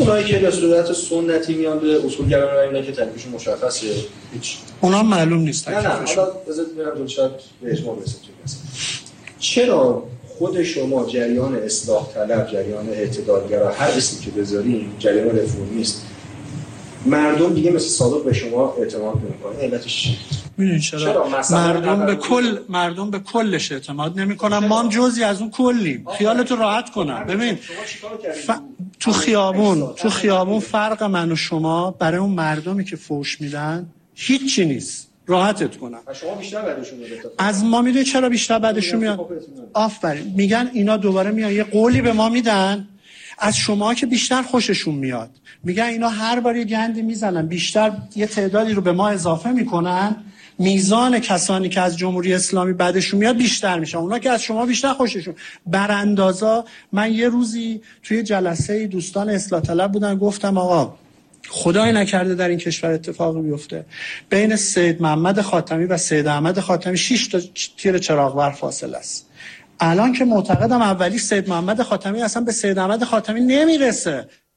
اونایی که به صورت سنتی میان به اصولگرایان رای میدن که تکلیفشون مشخصه، هیچ اونا معلوم نیست تکلیفشون. نه حالا بذارید ببینم شاید به اجماع برسیم. چرا خود شما جریان اصلاح طلب، جریان اعتدالگرا، هر اسمی که بذاریم، جریان رفرمیست، مردم دیگه مثل سابق به شما اعتماد نمی‌کنن؟ علتش چیه؟ میدونید چرا مردم به کلش اعتماد نمی‌کنن؟ ما هم جزئی از اون کلیم. خیالتو راحت کنم. ببین تو خیابون فرق من و شما برای اون مردمی که فوش میدن هیچی نیست. راحتت کنم. شما بیشتر بعدشون میاد. از ما میدونی چرا بیشتر بعدشون میاد؟ آفرین. میگن اینا دوباره میان یه قولی به ما میدن، از شما که بیشتر خوششون میاد. میگن اینا هر بار یه گندی میزنن، بیشتر یه تعدادی رو به ما اضافه میکنن، میزان کسانی که از جمهوری اسلامی بعدشون میاد بیشتر میشه. اونا که از شما بیشتر خوششون. براندازا من یه روزی توی جلسه دوستان اصلاح طلب بودن، گفتم آقا خدای نکرده در این کشور اتفاقی بیفته، بین سید محمد خاتمی و سید احمد خاتمی 6 تا تیر چراغ‌ور فاصله است. الان که معتقدم اولی سید محمد خاتمی اصلا به سید احمد خاتمی نمیرسه.